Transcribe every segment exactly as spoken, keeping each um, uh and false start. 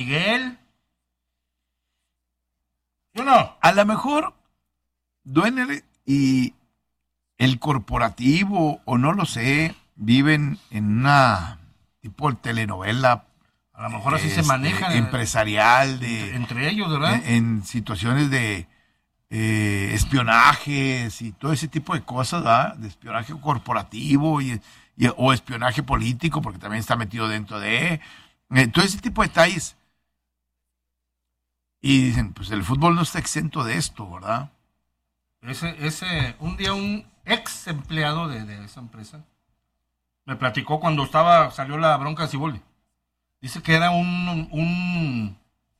Miguel. ¿Sí o no? A lo mejor Duener y el corporativo, o no lo sé, viven en una tipo de telenovela. A lo mejor así este, se manejan. Empresarial, de, entre ellos, ¿verdad? En, en situaciones de eh, espionajes y todo ese tipo de cosas, ¿verdad? De espionaje corporativo y, y, o espionaje político, porque también está metido dentro de eh, todo ese tipo de detalles. Y dicen, pues el fútbol no está exento de esto, ¿verdad? Ese, ese, un día un ex empleado de, de esa empresa me platicó cuando estaba, salió la bronca de Siboldi. Dice que era un, un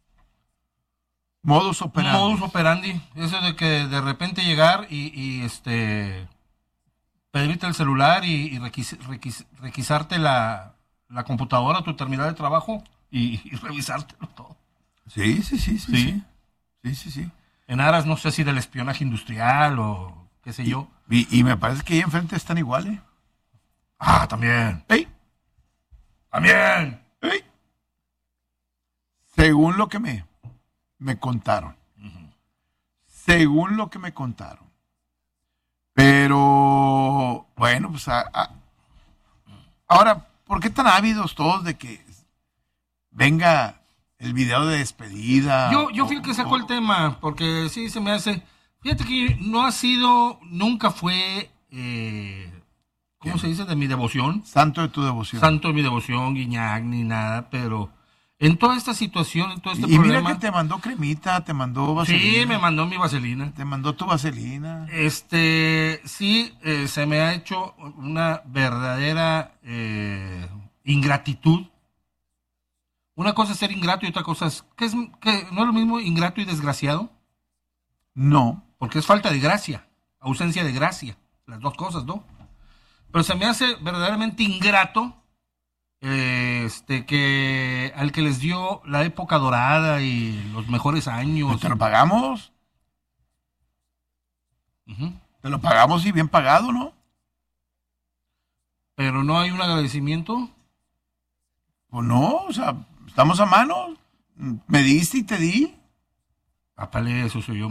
modus operandi. Un modus operandi. Eso de que de repente llegar y, y este pedirte el celular y, y requis, requis, requisarte la, la computadora, tu terminal de trabajo y, y revisártelo todo. Sí, sí, sí, sí, sí. Sí, sí, sí, sí. En aras, no sé si del espionaje industrial o qué sé y, yo. Y, y me parece que ahí enfrente están iguales. ¿eh? Ah, también. ¡Ey! ¡También! ¡Ey! Según lo que me, me contaron. Uh-huh. Según lo que me contaron. Pero, bueno, pues a, a, ahora, ¿por qué tan ávidos todos de que venga el video de despedida? Yo, yo fui el que sacó o, el tema, porque sí se me hace... Fíjate que no ha sido, nunca fue, eh, ¿cómo ¿Qué? se dice? De mi devoción. Santo de tu devoción. Santo de mi devoción, Guiñac, ni nada, pero en toda esta situación, en todo este y problema... Y mira que te mandó cremita, te mandó vaselina. Sí, me mandó mi vaselina. Te mandó tu vaselina. Este, sí, eh, se me ha hecho una verdadera eh, ingratitud. Una cosa es ser ingrato y otra cosa es, ¿qué es que no es lo mismo ingrato y desgraciado? No. Porque es falta de gracia, ausencia de gracia, las dos cosas, ¿no? Pero se me hace verdaderamente ingrato eh, este que al que les dio la época dorada y los mejores años. ¿Te lo pagamos? Uh-huh. Te lo pagamos y bien pagado, ¿no? Pero no hay un agradecimiento. Pues no, o sea, estamos a mano. Me diste y te di. Apale, eso soy yo.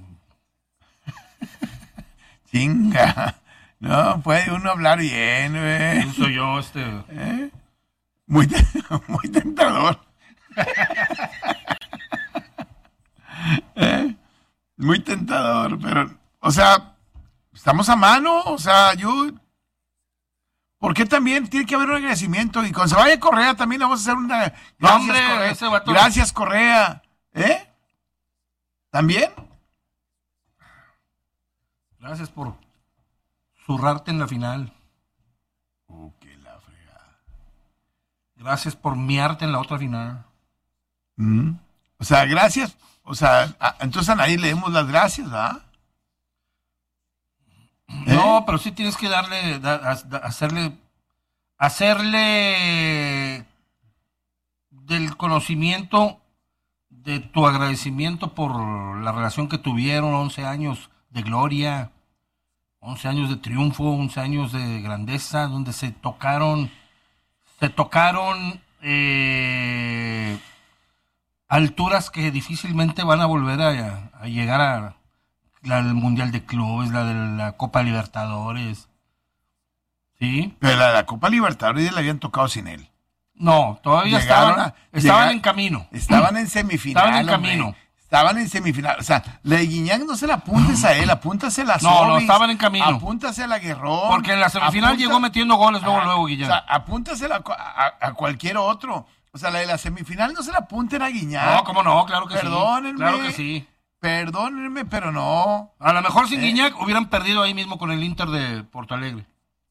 Chinga. No, puede uno hablar bien, güey. Eso soy yo, este. ¿Eh? Muy, muy tentador. ¿Eh? Muy tentador, pero, o sea, estamos a mano, o sea, yo... ¿Por qué también tiene que haber un agradecimiento? Y cuando se vaya Correa también le vamos a hacer una... Gracias, no, hombre, Correa. Ese vato... Gracias, Correa. ¿Eh? ¿También? Gracias por zurrarte en la final. Uh, qué la fregada. Gracias por miarte en la otra final. Mm. O sea, gracias. O sea, a, entonces a nadie le demos las gracias, ¿verdad? No, ¿Eh? pero sí tienes que darle, da, da, hacerle, hacerle del conocimiento de tu agradecimiento por la relación que tuvieron, once años de gloria, once años de triunfo, once años de grandeza, donde se tocaron, se tocaron eh, alturas que difícilmente van a volver a, a llegar a la del Mundial de Clubes, la de la Copa Libertadores. ¿Sí? Pero la de la Copa Libertadores ya la habían tocado sin él. No, todavía Llegaron estaban, a, estaban llegar, en camino. Estaban en semifinal. Estaban en camino. Hombre. Estaban en semifinal. O sea, la de Guiñac no se la apuntes a él, apúntasela a No, Sobis, no, estaban en camino. Apúntasela a Guerrón. Porque en la semifinal apunta, llegó metiendo goles luego, a, luego Guiñac. O sea, apúntasela a, a, a cualquier otro. O sea, la de la semifinal no se la apunten a Guiñac. No, cómo no, claro que Perdónenme, sí. Claro que sí. Perdónenme, pero no. A lo mejor sin eh. Guiñac hubieran perdido ahí mismo con el Inter de Porto Alegre.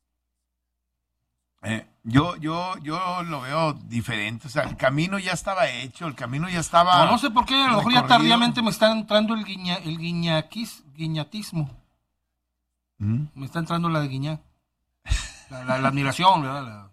Eh, yo, yo, yo lo veo diferente. O sea, el camino ya estaba hecho, el camino ya estaba. No, no sé por qué, a lo mejor ya tardíamente me está entrando el guiña, el guiñaquis, guiñatismo. ¿Mm? Me está entrando la de Guiñac. La, la, la admiración, ¿verdad? La...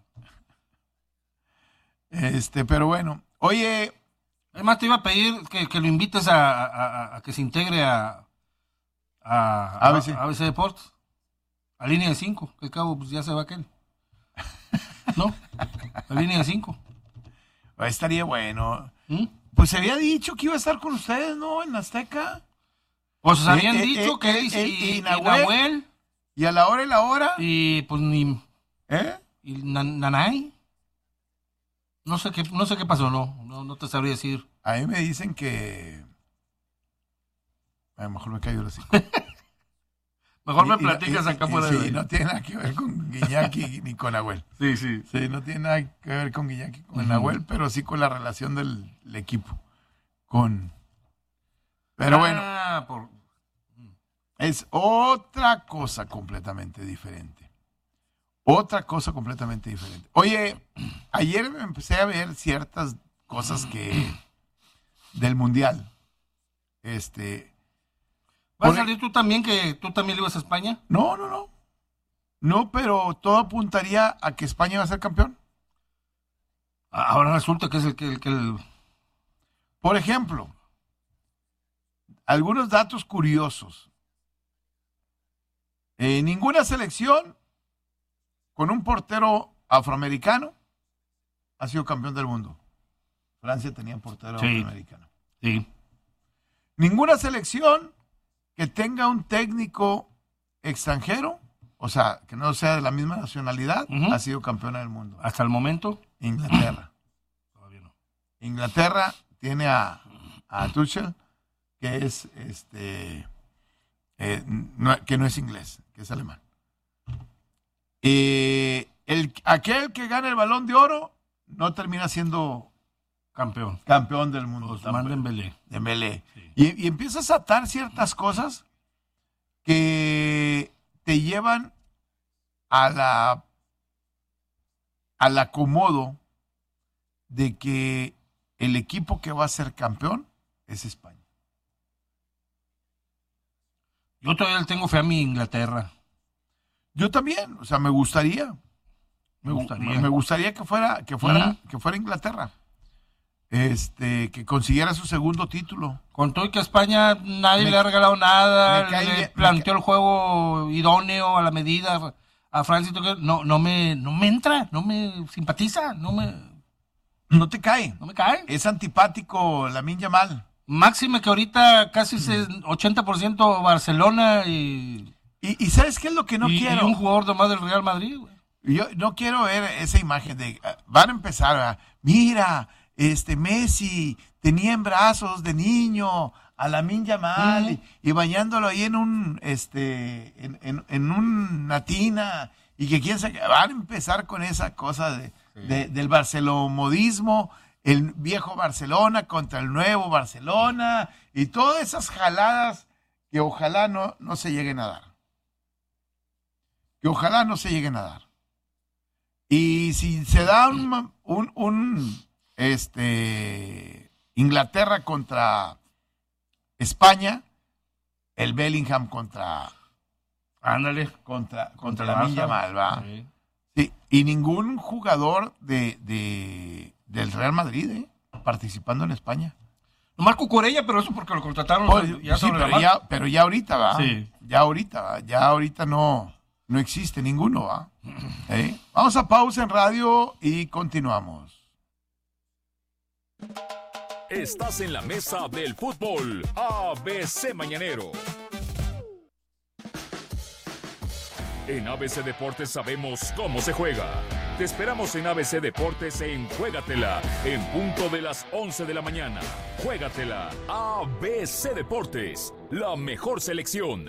Este, pero bueno. Oye. Además te iba a pedir que, que lo invites a, a, a, a que se integre a a, A B C. a, a B C Deportes. A línea de cinco, que al cabo pues ya se va aquel. ¿No? A línea de cinco. Estaría bueno. ¿Mm? Pues se había dicho que iba a estar con ustedes, ¿no? En Azteca. Pues habían Eh, eh, dicho eh, que él eh, y, eh, y, y y Nahuel. Nahuel, ¿Y a la hora y la hora? y pues ni... ¿Eh? ¿Y Nan- Nanay? No sé qué, no sé qué pasó, no, no, no te sabría decir. A mí me dicen que... A lo mejor me cayó la cinco. Mejor me Y- y- platicas y- acá y- por Sí, ahí. no tiene nada que ver con Guiñaki ni con Nahuel. Sí, sí. Sí, no tiene nada que ver con Guiñaki, con Ujú. Nahuel, pero sí con la relación del, del equipo. Con... Pero bueno, Ah, por... es otra cosa completamente diferente. Otra cosa completamente diferente. Oye, ayer me empecé a ver ciertas cosas que... del Mundial. Este... ¿Vas a por- salir tú también, que tú también le ibas a España? No, no, no. No, pero todo apuntaría a que España va a ser campeón. Ahora resulta que es el que... El, que el... Por ejemplo, algunos datos curiosos. Eh, ninguna selección con un portero afroamericano ha sido campeón del mundo. Francia tenía un portero Sí. afroamericano. Sí. Ninguna selección que tenga un técnico extranjero, o sea, que no sea de la misma nacionalidad, Ujú. ha sido campeona del mundo. Hasta el momento, Inglaterra. todavía no. Inglaterra tiene a, a Tuchel, que es este eh, no- que no es inglés, que es alemán. Eh, el, aquel que gana el Balón de Oro no termina siendo Campeón. campeón del mundo. Ousmane tampoco. Dembélé. Dembélé. Sí. Y, y empiezas a atar ciertas cosas que te llevan a la al acomodo de que el equipo que va a ser campeón es España. Yo todavía le tengo fe a mi Inglaterra. Yo también, o sea, me gustaría. Me gustaría. Me gustaría que fuera, que fuera, Ujú. que fuera Inglaterra. Este, que consiguiera su segundo título. Con todo y que a España nadie Me- le ha regalado nada, me cae le bien- me planteó ca- el juego idóneo a la medida a Francia. y todo que- No, no me, no me entra, no me simpatiza, no me, No te cae. no me cae. Es antipático Lamine Yamal. Máxime que ahorita casi es ochenta por ciento Barcelona y, Y, y ¿sabes qué es lo que no y- y quiero? un jugador nomás del Real Madrid, güey. Yo no quiero ver esa imagen de ah, van a empezar a, mira, este Messi tenía en brazos de niño a Lamine Yamal Ujú. y, y bañándolo ahí en un este en, en, en una tina y que quién sabe, van a empezar con esa cosa de, de- del barcelomodismo, el viejo Barcelona contra el nuevo Barcelona y todas esas jaladas que ojalá no, no se lleguen a dar. Que ojalá no se lleguen a dar. Y si se da un, un, un, este Inglaterra contra España, el Bellingham contra Ándale. contra, contra Contra la el Lamine Barça. Yamal, ¿va? Sí. Sí, y ningún jugador de, de del Real Madrid ¿eh? participando en España. Nomás Cucurella, pero eso porque lo contrataron Pues, ya sí, sobre la pero, marcha. ya, pero ya ahorita, ¿va? Sí. Ya ahorita, ¿va? Ya ahorita no, no existe ninguno, ¿va? ¿Eh? Vamos a pausa en radio y continuamos. Estás en la mesa del fútbol. A B C Mañanero. En A B C Deportes sabemos cómo se juega. Te esperamos en A B C Deportes en Juégatela, en punto de las once de la mañana. Juégatela. A B C Deportes, la mejor selección.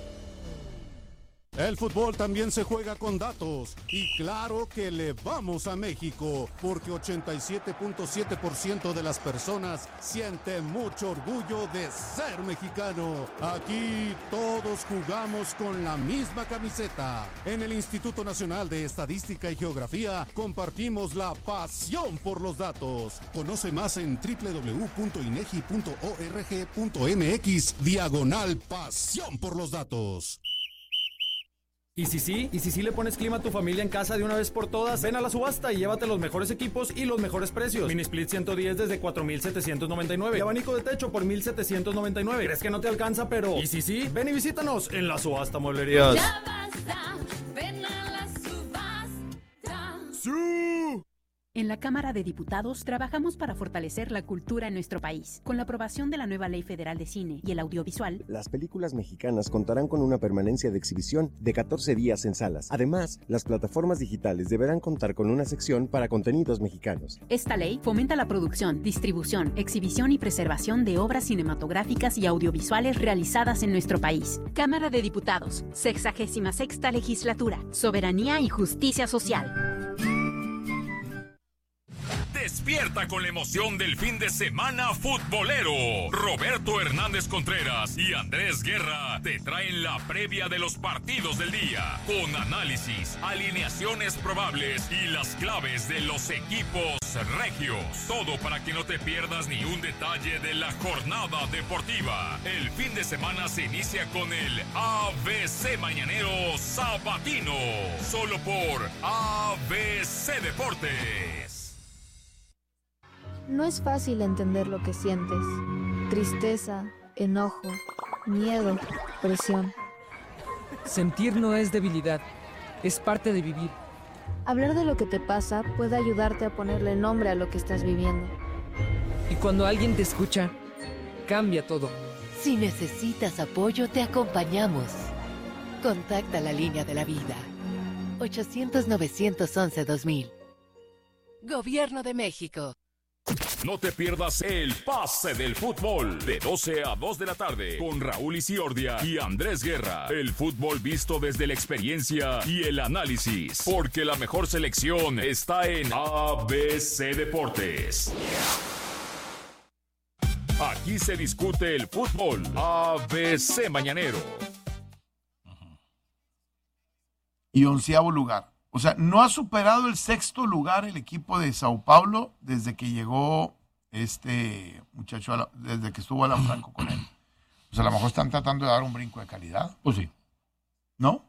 El fútbol también se juega con datos y claro que le vamos a México porque ochenta y siete punto siete por ciento de las personas sienten mucho orgullo de ser mexicano. Aquí todos jugamos con la misma camiseta. En el Instituto Nacional de Estadística y Geografía compartimos la pasión por los datos. Conoce más en doble u doble u doble u punto inegi punto org punto mx diagonal pasión por los datos. Y si sí, y si sí le pones clima a tu familia en casa de una vez por todas, ven a la subasta y llévate los mejores equipos y los mejores precios. Mini Split ciento diez desde cuatro mil setecientos noventa y nueve y abanico de techo por mil setecientos noventa y nueve. ¿Crees que no te alcanza? Pero y si sí, ven y visítanos en la subasta Mueblerías. Ya basta, ven a la subasta. ¡Sí! En la Cámara de Diputados trabajamos para fortalecer la cultura en nuestro país. Con la aprobación de la nueva Ley Federal de Cine y el Audiovisual, las películas mexicanas contarán con una permanencia de exhibición de catorce días en salas. Además, las plataformas digitales deberán contar con una sección para contenidos mexicanos. Esta ley fomenta la producción, distribución, exhibición y preservación de obras cinematográficas y audiovisuales realizadas en nuestro país. Cámara de Diputados, sexagésima sexta legislatura, soberanía y justicia social. Despierta con la emoción del fin de semana futbolero. Roberto Hernández Contreras y Andrés Guerra te traen la previa de los partidos del día, con análisis, alineaciones probables y las claves de los equipos regios. Todo para que no te pierdas ni un detalle de la jornada deportiva. El fin de semana se inicia con el A B C Mañanero Sabatino, solo por A B C Deportes. No es fácil entender lo que sientes. Tristeza, enojo, miedo, presión. Sentir no es debilidad, es parte de vivir. Hablar de lo que te pasa puede ayudarte a ponerle nombre a lo que estás viviendo. Y cuando alguien te escucha, cambia todo. Si necesitas apoyo, te acompañamos. Contacta la línea de la vida. ochocientos, novecientos once, dos mil. Gobierno de México. No te pierdas el pase del fútbol de doce a dos de la tarde con Raúl Isiordia y Andrés Guerra. El fútbol visto desde la experiencia y el análisis, porque la mejor selección está en A B C Deportes. Aquí se discute el fútbol. A B C Mañanero. Y onceavo lugar. O sea, no ha superado el sexto lugar el equipo de Sao Paulo desde que llegó este muchacho, a la, desde que estuvo Alan Franco con él. Pues a lo mejor están tratando de dar un brinco de calidad. Pues sí. ¿No?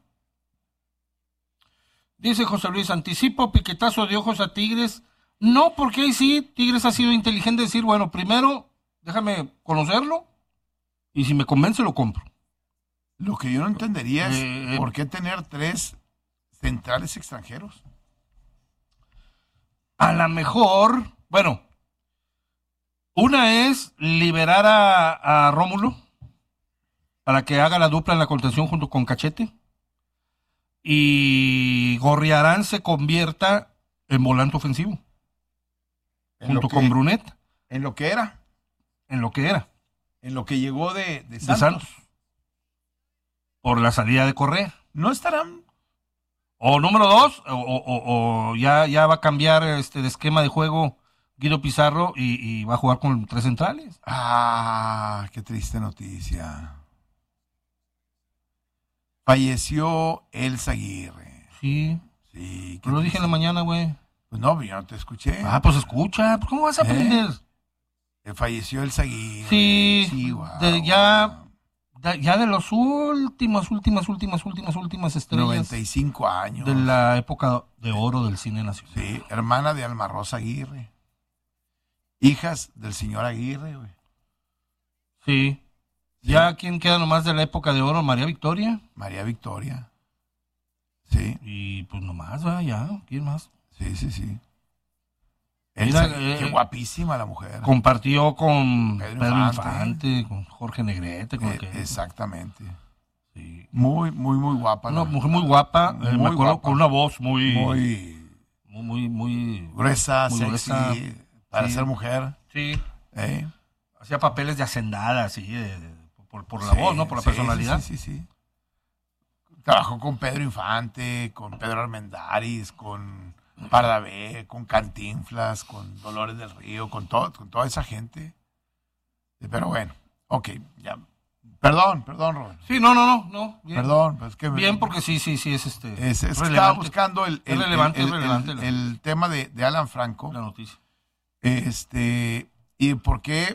Dice José Luis, anticipo piquetazo de ojos a Tigres. No, porque ahí sí, Tigres ha sido inteligente decir, bueno, primero déjame conocerlo y si me convence lo compro. Lo que yo no entendería es eh, por qué tener tres centrales extranjeros. A lo mejor, bueno, una es liberar a, a Rómulo para que haga la dupla en la contención junto con Cachete y Gorriarán se convierta en volante ofensivo En junto lo que, con Brunet. En lo que era. En lo que era. En lo que llegó de, de, Santos. de Santos. Por la salida de Correa. ¿No estarán? O número dos, o, o, o ya, ya va a cambiar este de esquema de juego Guido Pizarro y, y va a jugar con tres centrales. Ah, qué triste noticia. Falleció Elsa Aguirre. Sí. Sí. Lo dije en la mañana, güey. Pues no, yo no te escuché. Ah, pues escucha. ¿Cómo vas a aprender? ¿Eh? Falleció Elsa Aguirre. Sí. Sí, wow. De, ya... Ya de los últimos, últimas, últimas, últimas, últimas estrellas. noventa y cinco años. De la época de oro del cine nacional. Sí, hermana de Alma Rosa Aguirre. Hijas del señor Aguirre, güey. Sí. sí. ¿Ya quién queda nomás de la época de oro? María Victoria. María Victoria. Sí. Y pues nomás, ¿verdad? Ya. ¿Quién más? Sí, sí, sí. Mira, Elsa, eh, qué guapísima la mujer. Compartió con Pedro, Pedro Infante, Infante, con Jorge Negrete. Con eh, que, exactamente. Sí. Muy, muy, muy guapa. Una la, mujer muy guapa, muy eh, me acuerdo, guapa. con una voz muy... Muy, muy, muy, muy gruesa, muy sexy, gruesa. para Sí. ser mujer. Sí. ¿Eh? Hacía papeles de hacendada, así, de, de, por, por la Sí, voz, ¿no? Por la sí, personalidad. Sí, sí, sí. Trabajó con Pedro Infante, con Pedro Armendáriz, con Pardavé, con Cantinflas, con Dolores del Río, con, todo, con toda esa gente. Pero bueno, ok, ya. Perdón, perdón, Robert. Sí, no, no, no, no. Bien. Perdón, pues que Bien, porque sí, sí, sí, es este. Es, es que relevante. estaba buscando el, el, Es relevante, el, es relevante el- la- el tema de, de Alan Franco. La noticia. Este, y por qué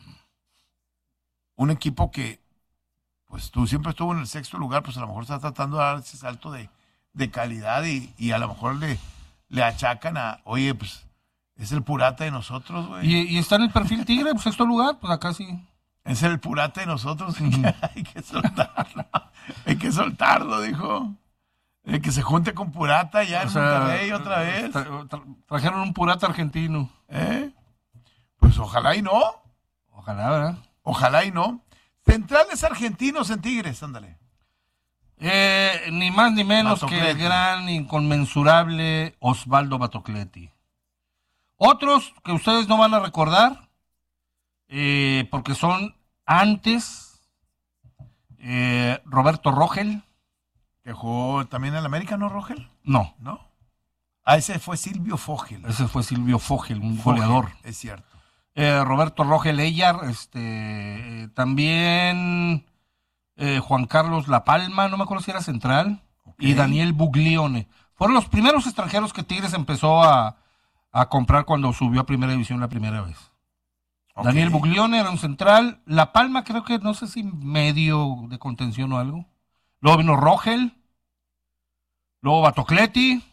un equipo que, pues tú siempre estuvo en el sexto lugar, pues a lo mejor está tratando de dar ese salto de, de calidad y, y a lo mejor le, le achacan a, oye, pues es el purata de nosotros, güey. Y, y está en el perfil Tigre, pues sexto lugar, pues acá sí. Es el purata de nosotros, hay que soltarlo, hay que soltarlo, dijo. El que se junte con Purata ya O en sea, Monterrey otra vez. tra- tra- trajeron un Purata argentino. ¿Eh? Pues ojalá y no. Ojalá, ¿verdad? Ojalá y no. Centrales argentinos en Tigres, ándale. Eh, ni más ni menos que el Batocletti. gran, inconmensurable Osvaldo Batocletti. Otros que ustedes no van a recordar, eh, porque son antes, eh, Roberto Rogel. Que jugó también en el América, ¿no, Rogel? No, ¿No? Ah, ese fue Silvio Fogel. ese fue Silvio Fogel, un Fogel, goleador. Es cierto. Eh, Roberto Rogel Eyar, este, eh, también eh, Juan Carlos La Palma, no me acuerdo si era central, Ok. y Daniel Buglione. Fueron los primeros extranjeros que Tigres empezó a, a comprar cuando subió a Primera División la primera vez. Ok. Daniel Buglione era un central, La Palma creo que no sé si medio de contención o algo. Luego vino Rogel, luego Batocletti.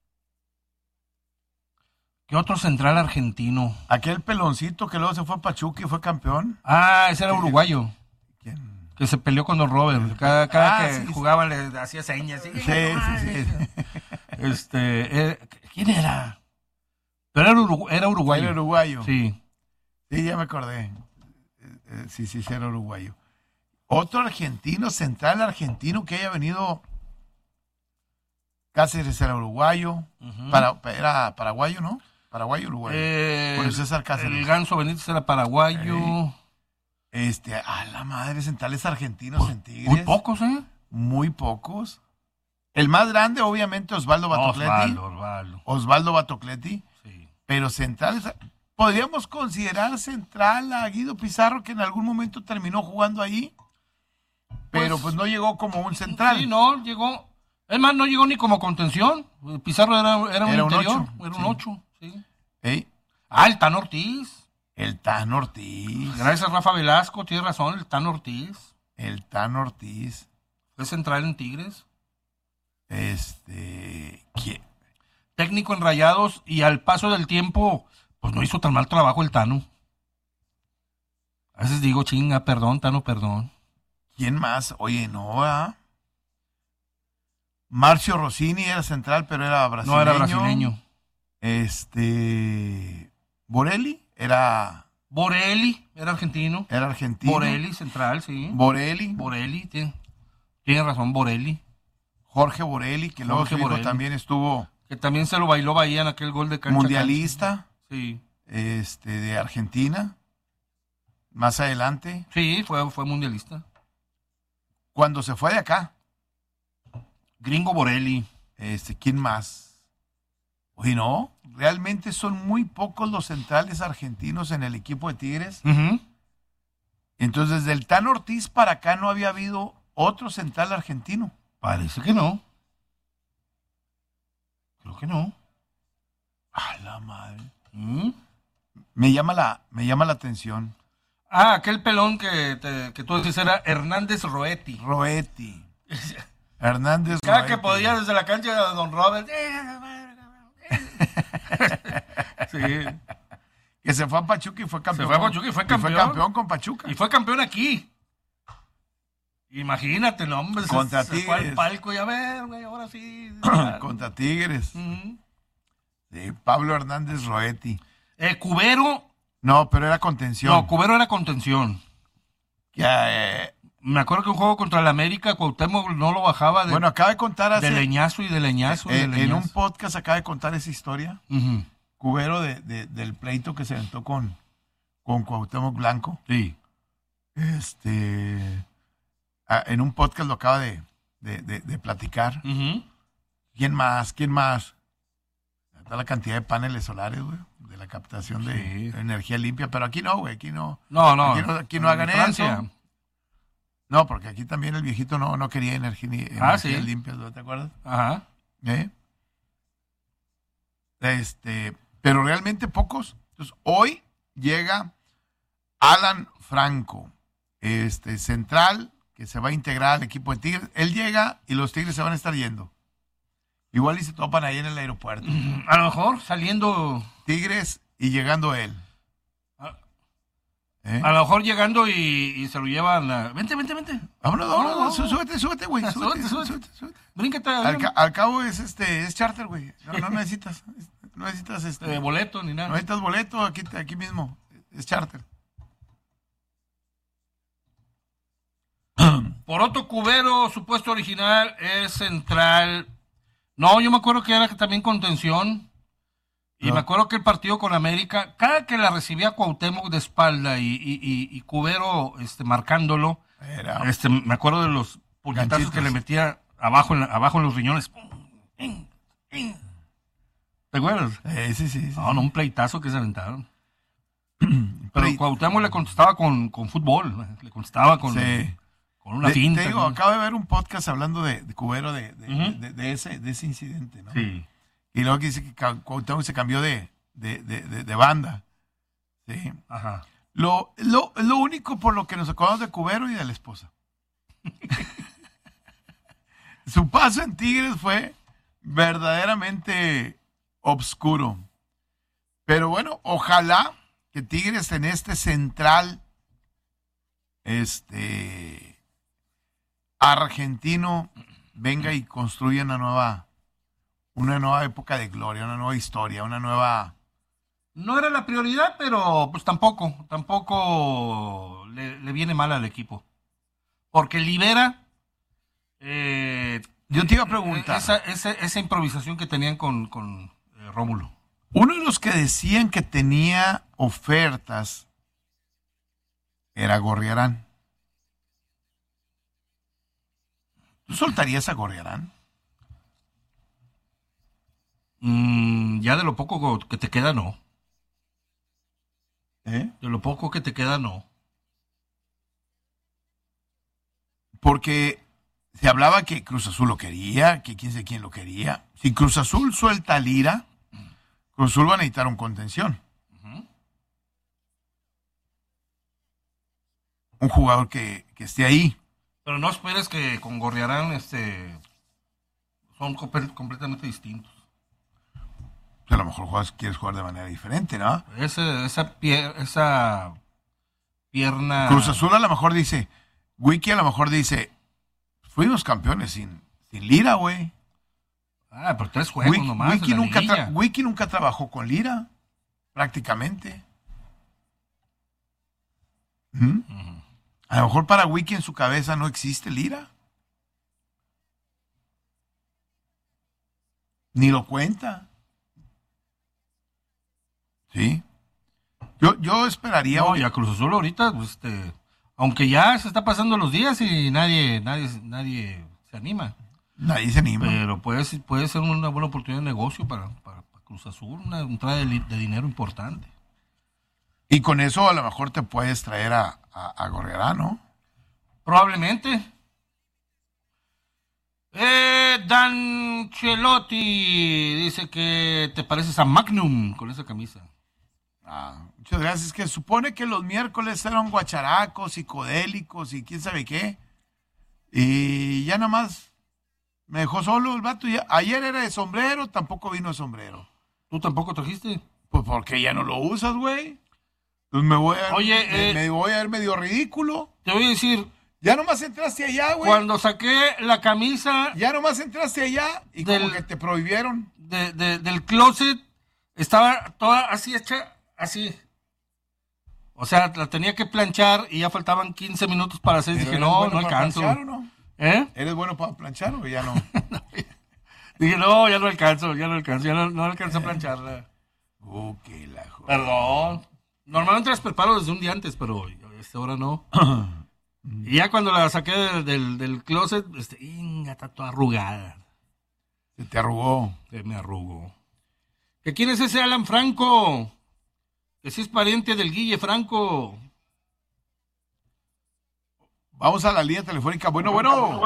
¿Qué otro central argentino? Aquel peloncito que luego se fue a Pachuca y fue campeón. Ah, ese era uruguayo. ¿Quién? Que se peleó con Don Robert. Cada, cada Ah, que sí, sí. jugaba le hacía señas. ¿Sí? Sí, sí, sí. Este, eh, ¿quién era? Pero era, urugu- era uruguayo. Era uruguayo. Sí. Sí, ya me acordé. Eh, eh, Sí, sí, sí, era uruguayo. Otro argentino, central argentino que haya venido. Cáceres era uruguayo. Ujú. Para, era paraguayo, ¿no? Paraguayo, uruguayo. Eh, Julio César Cáceres. el Ganso Benítez era paraguayo. Eh, Este, a la madre, centrales argentinos en Tigres. Muy pocos, ¿eh? Muy pocos. El más grande, obviamente, Osvaldo Batocletti. Osvaldo, Osvaldo. Osvaldo Batocletti. Sí. Pero centrales, podríamos considerar central a Guido Pizarro, que en algún momento terminó jugando ahí, pero Pues- pues no llegó como un central. Sí, no, llegó. Es más, no llegó ni como contención. Pizarro era, era un Era un interior. ocho, Era un sí. ocho, sí. Ey, Ah, el Tano Ortiz. el Tan Ortiz. Gracias a Rafa Velasco, tienes razón, el Tano Ortiz. El Tan Ortiz. Fue central en Tigres. Este. ¿quién? Técnico en Rayados y al paso del tiempo, pues no hizo tan mal trabajo el Tano. A veces digo, chinga, perdón, Tano, perdón. ¿Quién más? Oye, no, ¿ah? Marcio Rossini era central, pero era brasileño. No era brasileño. Este. Borelli era, Borelli, era argentino. era argentino. Borelli, central, sí. Borelli. Borelli, tiene, tiene razón, Borelli. Jorge Borelli, que luego Jorge su hijo Borelli. también estuvo Que también se lo bailó Bahía en aquel gol de cancha. mundialista, Sí, este, de Argentina. Más adelante, sí, fue, fue mundialista. cuando se fue de acá, Gringo Borelli. este, ¿quién más? Oye, no, realmente son muy pocos los centrales argentinos en el equipo de Tigres. Ujú. Entonces, desde el Tan Ortiz para acá no había habido otro central argentino. Parece que no. Creo que no. A la madre. ¿Mm? Me llama la, me llama la atención. Ah, aquel pelón que, te- que tú decís era Hernández Roetti. Roetti. Hernández Cada Roetti. que podía desde la cancha de Don Robert. Sí. Que se fue a Pachuca y fue campeón. fue a Pachuca y fue campeón. campeón con Pachuca. Y fue campeón aquí. Imagínate, no, hombre. se- Contra se, fue al Tigres. palco y a ver, güey, ahora sí. Contra Tigres. Ujú. Sí, Pablo Hernández Roetti. Eh, Cubero. No, pero era contención. No, Cubero era contención. Ya, eh, Me acuerdo que un juego contra el América, Cuauhtémoc no lo bajaba de, bueno, acaba de contar hace, de leñazo y de leñazo. y de en, en leñazo. un podcast acaba de contar esa historia. Ujú. Cubero de, de- del pleito que se aventó con, con Cuauhtémoc Blanco. Sí. Este, ah, en un podcast lo acaba de, de- de- de platicar. Ujú. ¿Quién más? ¿Quién más? Está la cantidad de paneles solares, güey, de la captación de, Sí. de energía limpia, pero aquí no, güey, aquí no. No, no. Aquí no, aquí no en hagan Francia. eso. No, porque aquí también el viejito no, no quería energía, ni- Ah, energías sí. limpias, ¿no? ¿Te acuerdas? Ajá. ¿Eh? Este, pero realmente pocos. Entonces, hoy llega Alan Franco, este central, que se va a integrar al equipo de Tigres. Él llega y los Tigres se van a estar yendo. Igual y se topan ahí en el aeropuerto. A lo mejor saliendo. Tigres y llegando él. Ah. ¿Eh? ¿Eh? A lo mejor llegando y, y se lo llevan a... Vente, vente, vente. Vámonos, vámonos, no, súbete, súbete, güey. Súbete, súbete, súbete, súbete, súbete. Bríncate. Al, ca- al cabo es este, es charter, güey. No, no necesitas, no necesitas este... Eh, boleto ni nada. No necesitas boleto, aquí, aquí mismo. Es charter. Por otro Cubero, su puesto original es central. No, yo me acuerdo que era también contención. Y no. me acuerdo que el partido con América, cada que la recibía Cuauhtémoc de espalda y, y, y, y Cubero este, marcándolo, era... este, me acuerdo de los puñetazos que le metía abajo en, la, abajo en los riñones. ¿Te acuerdas? Eh, sí, sí, sí. No, no, un pleitazo que se aventaron. Pero Cuauhtémoc le contestaba con, con fútbol, le contestaba con... Sí. Con una de, finta. Te digo, ¿no? acabo de ver un podcast hablando de, de Cubero, de, de, uh-huh. de, de, de, ese, de ese incidente, ¿no? Sí. Y luego que dice que Cuauhtémoc se cambió de, de, de, de, de banda. Sí. Ajá. Lo, lo, lo único por lo que nos acordamos de Cubero y de la esposa. Su paso en Tigres fue verdaderamente obscuro. Pero bueno, ojalá que Tigres en este central este argentino venga y construya una nueva una nueva época de gloria, una nueva historia, una nueva... No era la prioridad, pero pues tampoco, tampoco le, le viene mal al equipo. Porque libera... Eh, Yo te iba a preguntar. Esa, esa, esa improvisación que tenían con, con eh, Rómulo. Uno de los que decían que tenía ofertas era Gorriarán. ¿Tú soltarías a Gorriarán? Mm, ya de lo poco que te queda, no. ¿Eh? De lo poco que te queda, no. Porque se hablaba que Cruz Azul lo quería, que quién sé quién lo quería. Si Cruz Azul suelta a Lira, Cruz Azul va a necesitar un contención. Uh-huh. Un jugador que, que esté ahí. Pero no esperes que con Gorriarán este, son comp- completamente distintos. Pues a lo mejor juegas, quieres jugar de manera diferente, ¿no? Ese, esa, pier- esa pierna... Cruz Azul a lo mejor dice, Wiki a lo mejor dice, fuimos campeones sin, sin Lira, güey. Ah, pero tres juegos Wiki, nomás. Wiki, en la nunca liguilla. tra- Wiki nunca trabajó con Lira, prácticamente. ¿Mm? Uh-huh. A lo mejor para Wiki en su cabeza no existe Lira. Ni lo cuenta. Sí. Yo, yo esperaría... No, y a Cruz Azul ahorita, pues, este, aunque ya se está pasando los días y nadie, nadie, nadie se anima. Nadie se anima. Pero puede, puede ser una buena oportunidad de negocio para, para, para Cruz Azul, una entrada de, de dinero importante. Y con eso a lo mejor te puedes traer a, a, a Gorriarán, ¿no? Probablemente. Eh, Dan Chelotti dice que te pareces a Magnum con esa camisa. Ah, muchas gracias. Que supone que los miércoles eran guacharacos, psicodélicos y quién sabe qué. Y ya nada más me dejó solo el vato. Ya, ayer era de sombrero, tampoco vino de sombrero. ¿Tú tampoco trajiste? Pues porque ya no lo usas, güey. Entonces me voy a, Oye, me, eh, me voy a ver medio ridículo. Te voy a decir... Ya nomás entraste allá, güey. Cuando saqué la camisa... Ya nomás entraste allá y del, como que te prohibieron. De, de, del closet, estaba toda así hecha, así. O sea, la tenía que planchar y ya faltaban quince minutos para hacer. Dije, no, bueno no alcanzo. ¿Planchar o no? ¿Eh? ¿Eres bueno para planchar o ya no? Dije, no, ya no alcanzo, ya no alcanzo, ya no, no alcanzo a plancharla. Uh, qué la joder. Perdón. Normalmente las preparo desde un día antes, pero a esta hora no. Y ya cuando la saqué del, del, del closet, este, inga, está toda arrugada. Se te arrugó. Se me arrugó. ¿Que quién es ese Alan Franco? Que si es pariente del Guille Franco. Vamos a la línea telefónica. Bueno, bueno.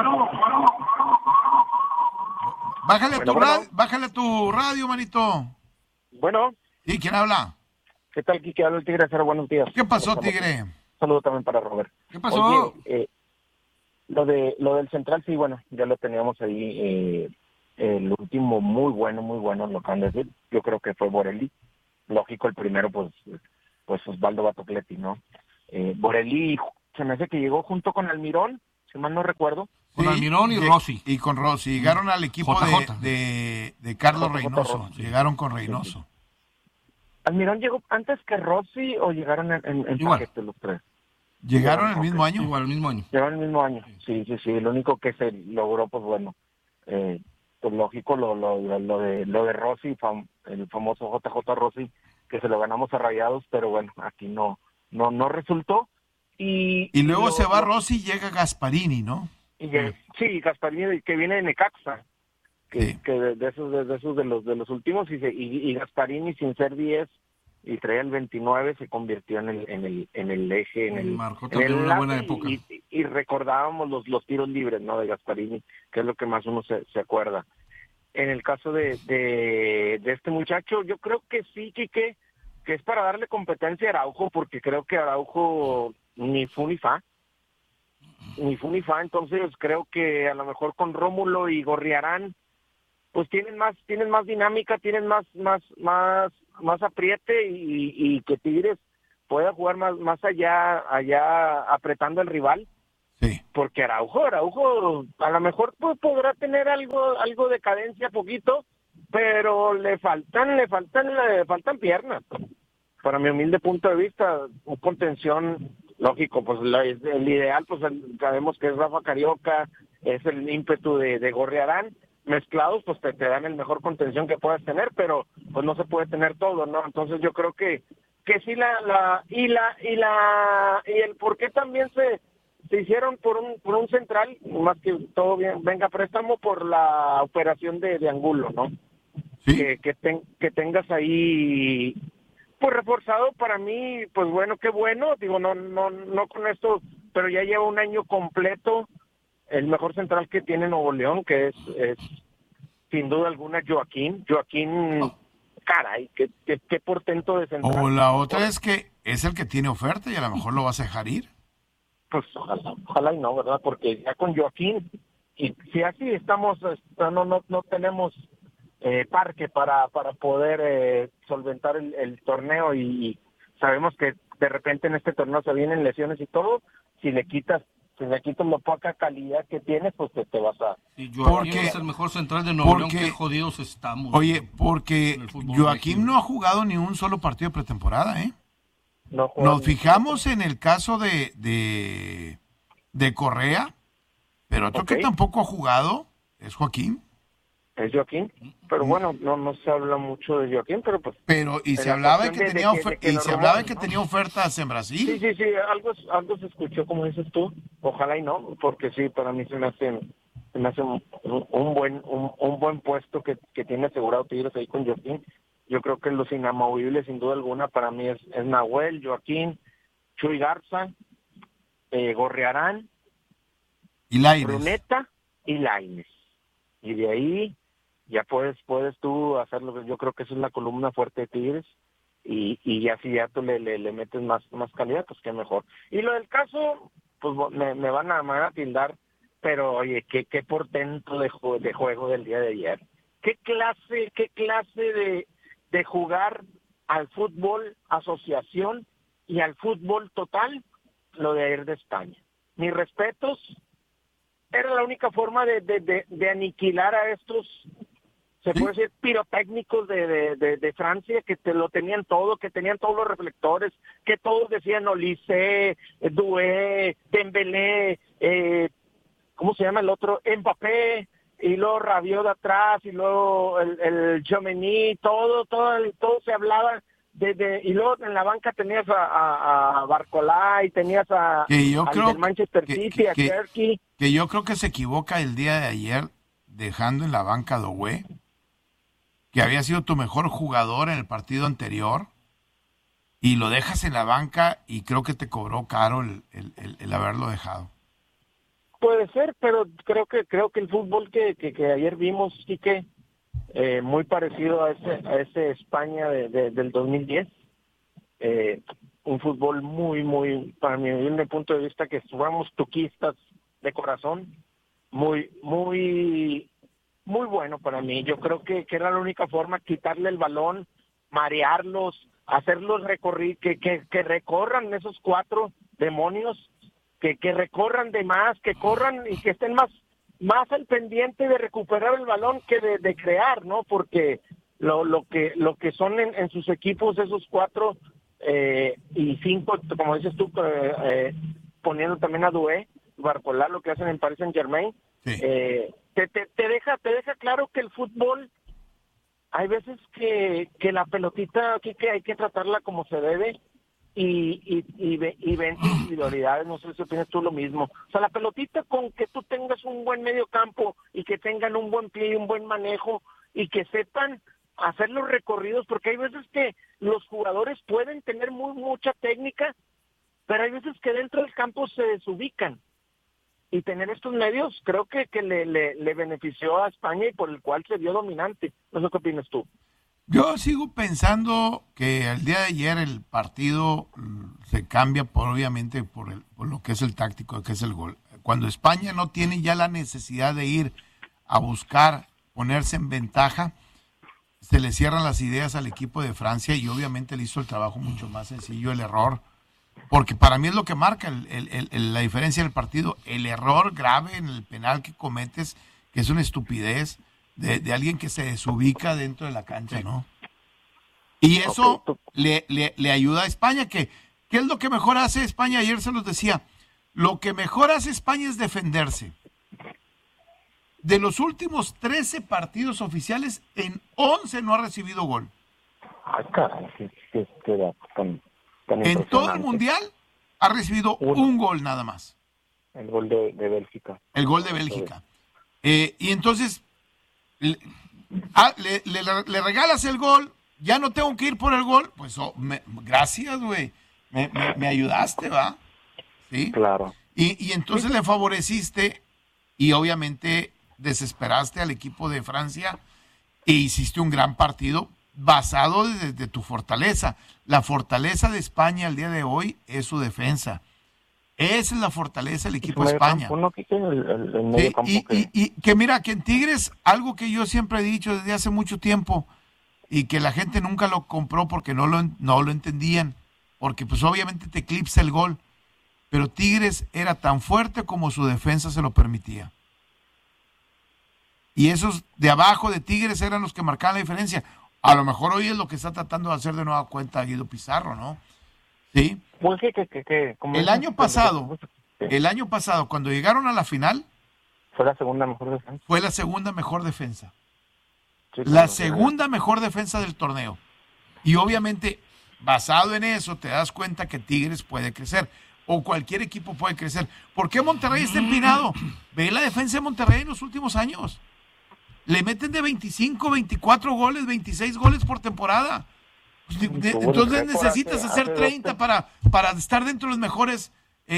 Bájale, bueno, a tu bueno. radio, bájale a tu radio, manito. Bueno. ¿Y quién habla? ¿Qué tal, Kike? Habla el Tigre Cero, buenos días. ¿Qué pasó, Tigre? Un saludo también para Robert. ¿Qué pasó? Oye, eh, lo de lo del central, sí, bueno, ya lo teníamos ahí. Eh, el último muy bueno, muy bueno, lo acaban de decir. Yo creo que fue Borelli. Lógico, el primero, pues, pues Osvaldo Batocletti, ¿no? eh, Borelli se me hace que llegó junto con Almirón, si mal no recuerdo. Con Sí, Almirón y lle- Rossi. Y con Rossi. Llegaron al equipo J J. de, de, de Carlos J J Reynoso. Rossi. Llegaron con Reynoso. ¿Almirón llegó antes que Rossi o llegaron en, en, en Igual. paquete los tres? ¿Llegaron el Ok. mismo año? Igual, el mismo año. Llegaron el mismo año, sí, sí, sí. Lo único que se logró, pues bueno, eh, pues lógico, lo, lo, lo, lo de lo de Rossi, fam- el famoso J J Rossi, que se lo ganamos a Rayados, pero bueno, aquí no no no resultó. Y, Y luego lo- se va lo- Rossi y llega Gasparini, ¿no? y ya- sí, Gasparini, que viene de Necaxa, que, Sí. que de, de esos de, de esos de los de los últimos, y, se- y, y Gasparini sin ser diez y traía el veintinueve, se convirtió en el en el en el eje, en el Marcó en también el una buena enlace, época. y, y- y recordábamos los los tiros libres, ¿no? De Gasparini, que es lo que más uno se, se acuerda. En el caso de, de, de este muchacho, yo creo que sí, Quique, que es para darle competencia a Araujo, porque creo que Araujo ni fu ni fa, ni fu ni fa, entonces creo que a lo mejor con Rómulo y Gorriarán, pues tienen más, tienen más dinámica, tienen más, más, más, más apriete, y, y que Tigres pueda jugar más, más allá, allá apretando al rival. Sí. Porque Araujo, Araujo a lo mejor pues, podrá tener algo, algo de cadencia poquito, pero le faltan, le faltan, le faltan piernas. Para mi humilde punto de vista, un contención, lógico, pues la- es el ideal, pues el- sabemos que es Rafa Carioca, es el ímpetu de, de Gorriarán, mezclados pues te, te dan el mejor contención que puedas tener, pero pues no se puede tener todo, ¿no? Entonces yo creo que que sí la la y la y la y el por qué también se se hicieron por un por un central, más que todo bien venga a préstamo por la operación de, de Angulo, ¿no? Sí. Que que, ten- que tengas ahí pues reforzado, para mí, pues bueno, qué bueno, digo, no no no con esto, pero ya lleva un año completo el mejor central que tiene Nuevo León, que es, es sin duda alguna Joaquín. Joaquín, caray, qué, qué, qué portento de central. O la otra es que es el que tiene oferta y a lo mejor lo vas a dejar ir. Pues ojalá, ojalá y no, ¿verdad? Porque ya con Joaquín, y si así estamos, no no no tenemos eh, parque para para poder eh, solventar el, el torneo, y, y sabemos que de repente en este torneo se vienen lesiones y todo, si le quitas si le quitas la poca calidad que tienes, pues te, te vas a... Y Joaquín Porque- es el mejor central de Nuevo León, porque- qué jodidos estamos. Oye, porque En el fútbol Joaquín mexicano. no ha jugado ni un solo partido de pretemporada, ¿eh? No juega Nos ni- fijamos en el caso de, de, de Correa, pero otro que Ok. tampoco ha jugado es Joaquín. Es Joaquín, pero bueno, no no se habla mucho de Joaquín, pero pues... Pero, y En se la hablaba de cuestión que de- de tenía que- ofer- de que y los se hablaba de rumores, que ¿no? tenía ofertas en Sí, Brasil. sí, sí, algo, algo se escuchó, como dices tú, ojalá y no, porque sí, para mí se me hace, se me hace un, un buen un, un buen puesto que, que tiene asegurado Tigres ahí con Joaquín. Yo creo que los inamovibles, sin duda alguna, para mí es, es Nahuel, Joaquín, Chuy Garza, eh, Gorriarán, Y Lainez. Bruneta y Lainez. Y de ahí ya puedes puedes tú hacerlo. Yo creo que esa es la columna fuerte de Tigres, y, y ya si ya tú le, le, le metes más más calidad, pues qué mejor. Y lo del caso, pues me, me van a, me van a tildar, pero oye, qué, qué portento de, ju- de juego del día de ayer. Qué clase, qué clase de, de jugar al fútbol asociación y al fútbol total, lo de ayer de España. Mis respetos. Era la única forma de, de, de, de aniquilar a estos, se Sí. puede decir, pirotécnicos de, de, de, de Francia, que te lo tenían todo, que tenían todos los reflectores, que todos decían Olise, Doué, Dembélé, eh, ¿cómo se llama el otro? Mbappé, y luego Rabiot de atrás, y luego el, el Tchouaméni, todo, todo, todo se hablaba de, de, y luego en la banca tenías a, a, a Barcolá, y tenías a, Que yo al creo del Manchester que- City, que- a que- Cherky. Que yo creo que se equivoca el día de ayer dejando en la banca a Doué, que había sido tu mejor jugador en el partido anterior, y lo dejas en la banca y creo que te cobró caro el, el, el- el haberlo dejado. Puede ser, pero creo que creo que el fútbol que, que, que ayer vimos, Quique, eh, muy parecido a ese a ese España de, de- del dos mil diez, eh, un fútbol muy, muy, para mi humilde punto de vista, que jugamos tuquistas de corazón, muy, muy, muy bueno para mí. Yo creo que, que era la única forma, quitarle el balón, marearlos, hacerlos recorrer, que, que, que recorran esos cuatro demonios, que, que recorran de más, que corran y que estén más, más al pendiente de recuperar el balón que de, de crear, ¿no? Porque lo, lo que, lo que son en, en sus equipos esos cuatro eh, y cinco, como dices tú, eh, eh, poniendo también a Doué, Barcola, lo que hacen en Paris Saint-Germain, sí. eh, te, te, te deja, te deja claro que el fútbol, hay veces que, que la pelotita aquí que hay que tratarla como se debe y, y, y, ve, y ven individualidades, no sé si opinas tú lo mismo. O sea, la pelotita con que tú tengas un buen medio campo y que tengan un buen pie y un buen manejo y que sepan hacer los recorridos, porque hay veces que los jugadores pueden tener muy mucha técnica, pero hay veces que dentro del campo se desubican. Y tener estos medios creo que, que le, le, le benefició a España y por el cual se vio dominante. No sé qué opinas tú. Yo sigo pensando que el día de ayer el partido se cambia por obviamente por, el, por lo que es el táctico, que es el gol. Cuando España no tiene ya la necesidad de ir a buscar ponerse en ventaja, se le cierran las ideas al equipo de Francia y obviamente le hizo el trabajo mucho más sencillo, el error. Porque para mí es lo que marca el, el, el, la diferencia del partido, el error grave en el penal que cometes, que es una estupidez de, de alguien que se desubica dentro de la cancha, ¿no? Y eso le, le, le ayuda a España, que ¿qué es lo que mejor hace España? Ayer se los decía, lo que mejor hace España es defenderse. De los últimos trece partidos oficiales, en once no ha recibido gol. Ay, caray, sí, sí, sí, con... En todo el mundial ha recibido un, un gol nada más. El gol de, de Bélgica. El gol de Bélgica. Eh, y entonces le, a, le, le, le regalas el gol, ya no tengo que ir por el gol, pues oh, me, gracias, güey. Me, me, me ayudaste, ¿va? Sí. Claro. Y, y entonces sí. Le favoreciste y obviamente desesperaste al equipo de Francia e hiciste un gran partido basado desde de tu fortaleza. La fortaleza de España al día de hoy es su defensa. Esa es la fortaleza del equipo de España. Campo, no, el, el, el medio sí, campo y, que... y, y que mira, que en Tigres, algo que yo siempre he dicho desde hace mucho tiempo y que la gente nunca lo compró porque no lo, no lo entendían, porque pues obviamente te eclipsa el gol, pero Tigres era tan fuerte como su defensa se lo permitía. Y esos de abajo de Tigres eran los que marcaban la diferencia. A lo mejor hoy es lo que está tratando de hacer de nueva cuenta Guido Pizarro, ¿no? Sí. Pues que, que, que, que, el año pasado, sí. el año pasado, cuando llegaron a la final, fue la segunda mejor defensa. Fue la segunda mejor defensa. Sí, la claro, segunda sí. mejor defensa del torneo. Y obviamente, basado en eso, te das cuenta que Tigres puede crecer. O cualquier equipo puede crecer. ¿Por qué Monterrey está empinado? Ve la defensa de Monterrey en los últimos años. Le meten de veinticinco, veinticuatro goles, veintiséis goles por temporada. Entonces necesitas hacer treinta para, para estar dentro de los mejores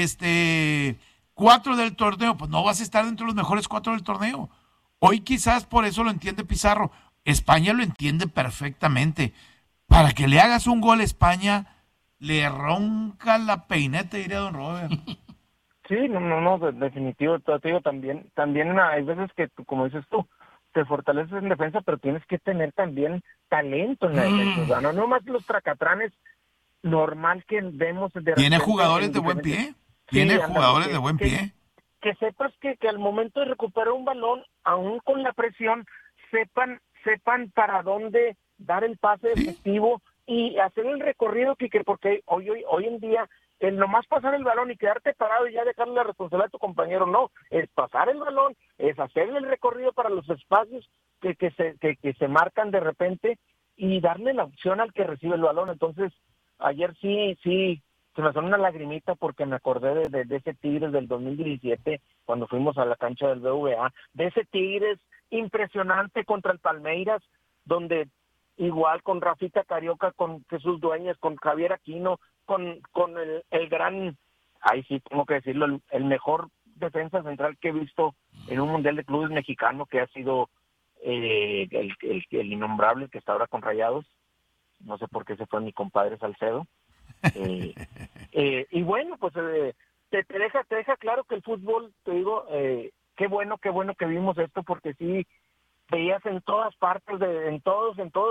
este, cuatro del torneo. Pues no vas a estar dentro de los mejores cuatro del torneo. Hoy quizás por eso lo entiende Pizarro. España lo entiende perfectamente. Para que le hagas un gol a España, le ronca la peineta, diría don Robert. Sí, no, no, no, de, definitivo. Te digo, también, también hay veces que, tú, como dices tú, te fortaleces en defensa, pero tienes que tener también talento en la mm. defensa. O sea, no nomás los tracatranes normal que vemos. De Tiene jugadores de buen pie. Tiene sí, jugadores que, de buen que, pie. Que sepas que, que al momento de recuperar un balón, aún con la presión, sepan sepan para dónde dar el pase sí. efectivo y hacer el recorrido, que, que porque hoy, hoy, hoy en día el nomás pasar el balón y quedarte parado y ya dejarle la responsabilidad a tu compañero, no, es pasar el balón, es hacer el recorrido para los espacios que, que, se, que, que se marcan de repente y darle la opción al que recibe el balón. Entonces, ayer sí, sí, se me sonó una lagrimita porque me acordé de, de, de ese Tigres del dos mil diecisiete, cuando fuimos a la cancha del B V A, de ese Tigres impresionante contra el Palmeiras, donde igual con Rafita Carioca, con Jesús Dueñas, con Javier Aquino, con con el, el gran, ahí sí tengo que decirlo, el, el mejor defensa central que he visto en un mundial de clubes mexicano, que ha sido eh, el, el, el innombrable que está ahora con Rayados. No sé por qué se fue mi compadre Salcedo. Eh, eh, y bueno, pues eh, te, te deja te deja claro que el fútbol, te digo, eh, qué bueno, qué bueno que vimos esto, porque sí veías en todas partes, de, en todos, en todos los,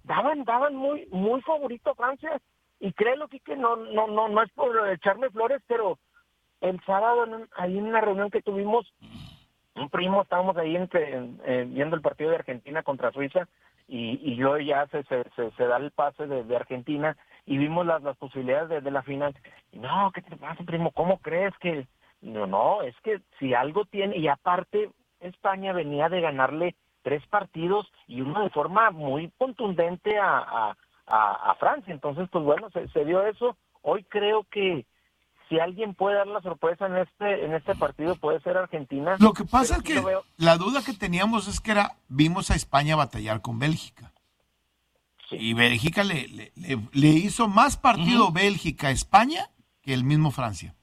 daban daban muy muy favorito a Francia. Y créelo, que no, no, no, no es por echarme flores, pero el sábado en, ahí en una reunión que tuvimos, un primo, estábamos ahí entre, eh, viendo el partido de Argentina contra Suiza, y, y yo ya se, se, se, se da el pase de, de Argentina, y vimos las, las posibilidades de, de la final. Y no, ¿qué te pasa, primo? ¿Cómo crees que...? No, no, es que si algo tiene, y aparte España venía de ganarle tres partidos, y uno de forma muy contundente a... a A, a Francia, entonces pues bueno, se, se dio eso. Hoy creo que si alguien puede dar la sorpresa en este en este partido puede ser Argentina. Lo que pasa es sí que veo... la duda que teníamos es que era vimos a España batallar con Bélgica. Sí. Y Bélgica le, le, le, le hizo más partido uh-huh. Bélgica a España que el mismo Francia.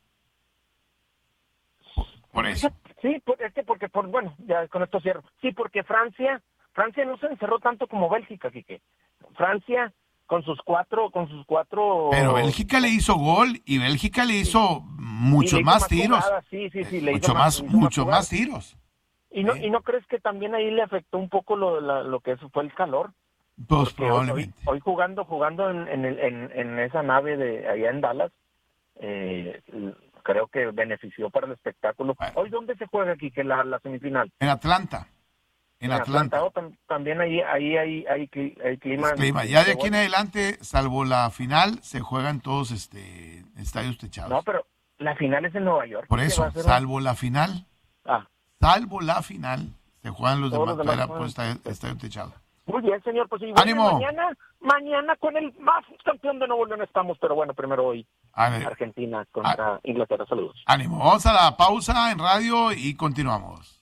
Por eso. Sí, es que porque por bueno, ya con esto cierro. Sí, porque Francia Francia no se encerró tanto como Bélgica, Quique. Francia con sus cuatro, con sus cuatro... Pero Bélgica le hizo gol y Bélgica le hizo sí. muchos le hizo más, más tiros. Jugada, sí, sí, sí, le mucho hizo más, más, mucho más, más tiros. ¿Y no, ¿Eh? ¿Y no crees que también ahí le afectó un poco lo, la, lo que eso fue el calor? Pues Porque probablemente. Hoy, hoy jugando jugando en, en, el, en, en esa nave de allá en Dallas, eh, creo que benefició para el espectáculo. Bueno. ¿Hoy dónde se juega aquí que la, la semifinal? En Atlanta. En Atlanta. Atlanta. Oh, también ahí ahí hay, hay, hay, hay clima. clima. Ya de aquí en adelante, salvo la final, se juegan todos este estadios techados. No, pero la final es en Nueva York. Por eso, salvo un... la final, ah. salvo la final, se juegan los todos demás, los demás por estadio, estadio techado. Muy bien, señor. Pues igual ¡ánimo! Mañana, mañana con el más campeón de Nuevo León estamos, pero bueno, primero hoy. Argentina contra a... Inglaterra. Saludos. Ánimo. Vamos a la pausa en radio y continuamos.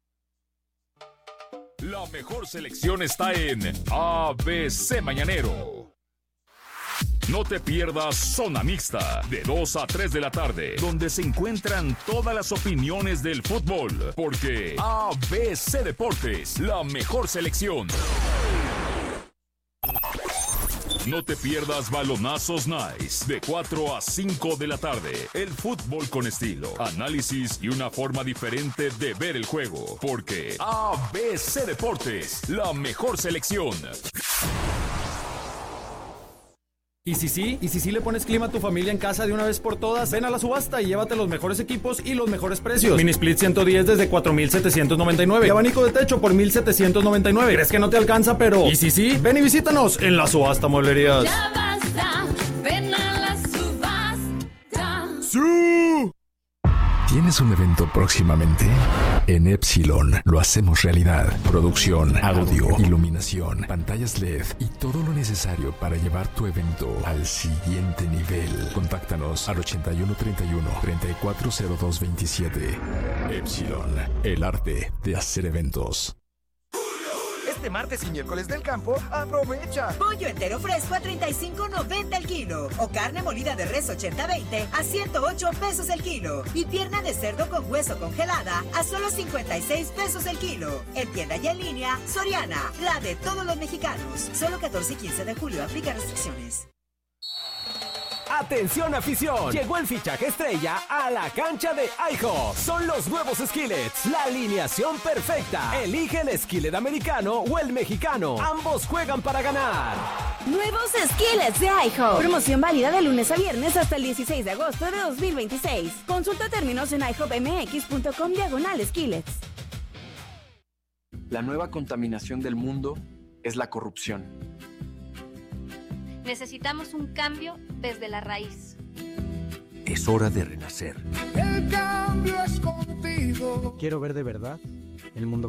La mejor selección está en A B C Mañanero. No te pierdas Zona Mixta, de dos a tres de la tarde, donde se encuentran todas las opiniones del fútbol, porque A B C Deportes, la mejor selección. No te pierdas Balonazos Nice, de cuatro a cinco de la tarde. El fútbol con estilo, análisis y una forma diferente de ver el juego. Porque A B C Deportes, la mejor selección. Y si sí, y si sí le pones clima a tu familia en casa de una vez por todas, ven a la subasta y llévate los mejores equipos y los mejores precios. Mini Split ciento diez desde cuatro mil setecientos noventa y nueve. Y abanico de techo por mil setecientos noventa y nueve. ¿Crees que no te alcanza? Pero... Y si sí, ven y visítanos en la subasta Mueblerías. Ya basta, ven a la subasta. ¡Sí! ¿Tienes un evento próximamente? En Epsilon lo hacemos realidad. Producción, audio, iluminación, pantallas L E D y todo lo necesario para llevar tu evento al siguiente nivel. Contáctanos al ochenta y uno treinta y uno, treinta y cuatro cero dos veintisiete. Epsilon, el arte de hacer eventos. Este martes y miércoles del campo, aprovecha. Pollo entero fresco a treinta y cinco noventa el kilo. O carne molida de res ochenta veinte a ciento ocho pesos el kilo. Y pierna de cerdo con hueso congelada a solo cincuenta y seis pesos el kilo. En tienda y en línea, Soriana, la de todos los mexicanos. Solo catorce y quince de julio, aplica restricciones. ¡Atención afición! Llegó el fichaje estrella a la cancha de IHOP. Son los nuevos skillets, la alineación perfecta. Elige el skillet americano o el mexicano. Ambos juegan para ganar. Nuevos skillets de IHOP. Promoción válida de lunes a viernes hasta el dieciséis de agosto de dos mil veintiséis. Consulta términos en i hop m x punto com diagonal skillets. La nueva contaminación del mundo es la corrupción. Necesitamos un cambio desde la raíz. Es hora de renacer. El cambio es contigo. Quiero ver de verdad el mundo